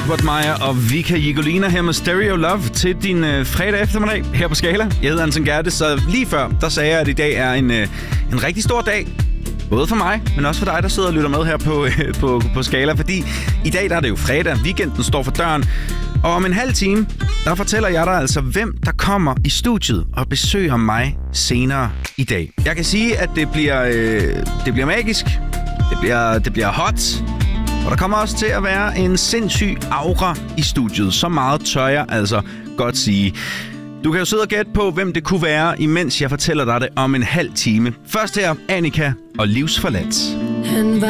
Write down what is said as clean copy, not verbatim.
Edward Meyer og Vika Jigolina her med Stereo Love til din fredag eftermiddag her på Skala. Jeg hedder Anton Gerte, så lige før, der sagde jeg, at i dag er en rigtig stor dag. Både for mig, men også for dig, der sidder og lytter med her på Skala. Fordi i dag der er det jo fredag, weekenden står for døren. Og om en halv time, der fortæller jeg dig altså, hvem der kommer i studiet og besøger mig senere i dag. Jeg kan sige, at det bliver magisk. Det bliver hot. Og der kommer også til at være en sindssyg aura i studiet. Så meget tør jeg altså godt sige. Du kan jo sidde og gætte på, hvem det kunne være, imens jeg fortæller dig det om en halv time. Først her, Annika og Livsforladt.